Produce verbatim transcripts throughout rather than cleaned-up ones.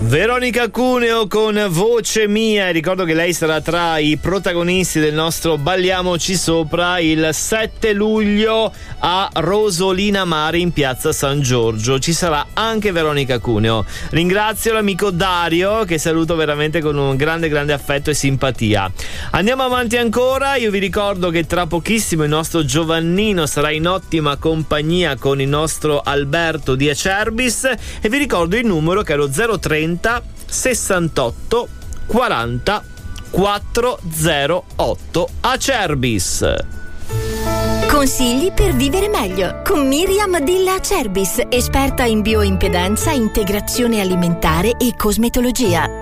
Veronica Cuneo con Voce Mia. Ricordo che lei sarà tra i protagonisti del nostro Balliamoci Sopra il sette luglio a Rosolina Mare in piazza San Giorgio. Ci sarà anche Veronica Cuneo. Ringrazio l'amico Dario, che saluto veramente con un grande grande affetto e simpatia. Andiamo avanti ancora. Io vi ricordo che tra pochissimo il nostro Giovannino sarà in ottima compagnia con il nostro Alberto di Acerbis, e vi ricordo il numero che è lo zero trenta sessantotto quaranta quattrocentotto. Acerbis. Consigli per vivere meglio con Miriam della Acerbis, esperta in bioimpedenza, integrazione alimentare e cosmetologia.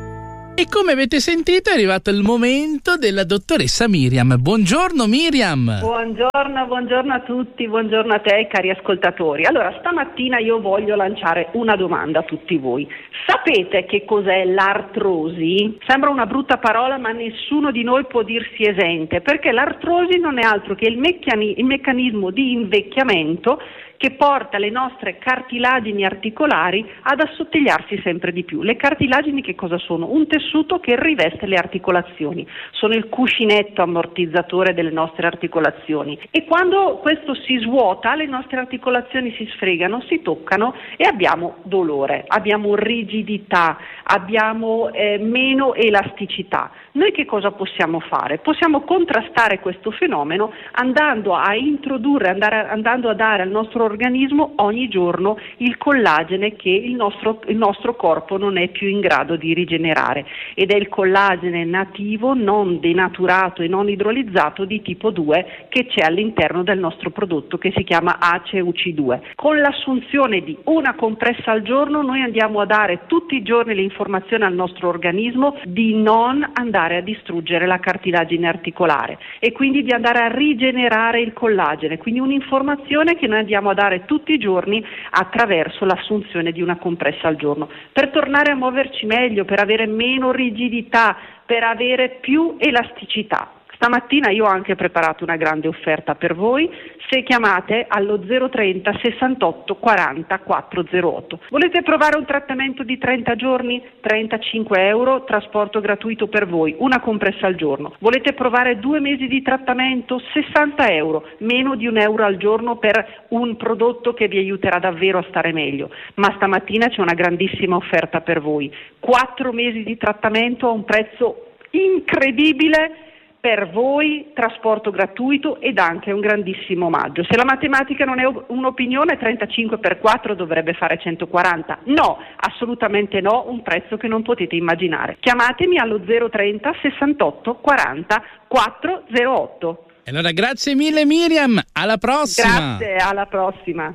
E come avete sentito è arrivato il momento della dottoressa Miriam. Buongiorno Miriam. Buongiorno, buongiorno a tutti, buongiorno a te cari ascoltatori. Allora, stamattina io voglio lanciare una domanda a tutti voi. Sapete che cos'è l'artrosi? Sembra una brutta parola, ma nessuno di noi può dirsi esente, perché l'artrosi non è altro che il, meccani- il meccanismo di invecchiamento che porta le nostre cartilagini articolari ad assottigliarsi sempre di più. Le cartilagini che cosa sono? Un tessuto che riveste le articolazioni, sono il cuscinetto ammortizzatore delle nostre articolazioni, e quando questo si svuota le nostre articolazioni si sfregano, si toccano e abbiamo dolore, abbiamo rigidità, abbiamo eh, meno elasticità. Noi che cosa possiamo fare? Possiamo contrastare questo fenomeno andando a introdurre, andare, andando a dare al nostro organismo ogni giorno il collagene che il nostro, il nostro corpo non è più in grado di rigenerare, ed è il collagene nativo, non denaturato e non idrolizzato di tipo due che c'è all'interno del nostro prodotto, che si chiama A C E U C due. Con l'assunzione di una compressa al giorno noi andiamo a dare tutti i giorni l'informazione al nostro organismo di non andare a distruggere la cartilagine articolare e quindi di andare a rigenerare il collagene, quindi un'informazione che noi andiamo a dare tutti i giorni attraverso l'assunzione di una compressa al giorno, per tornare a muoverci meglio, per avere meno rigidità, per avere più elasticità. Stamattina io ho anche preparato una grande offerta per voi, se chiamate allo zero trenta sessantotto quaranta quattrocentotto. Volete provare un trattamento di trenta giorni? trentacinque euro, trasporto gratuito per voi, una compressa al giorno. Volete provare due mesi di trattamento? sessanta euro, meno di un euro al giorno per un prodotto che vi aiuterà davvero a stare meglio. Ma stamattina c'è una grandissima offerta per voi, quattro mesi di trattamento a un prezzo incredibile per voi, trasporto gratuito ed anche un grandissimo omaggio. Se la matematica non è un'opinione, trentacinque per quattro dovrebbe fare centoquaranta. No, assolutamente no, un prezzo che non potete immaginare. Chiamatemi allo zero trenta sessantotto quaranta quattrocentotto. Allora grazie mille Miriam, alla prossima. Grazie, alla prossima.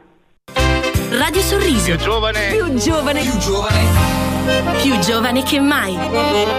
Radio Sorriso. Più giovane. Più giovane. Più giovane. Più giovane che mai.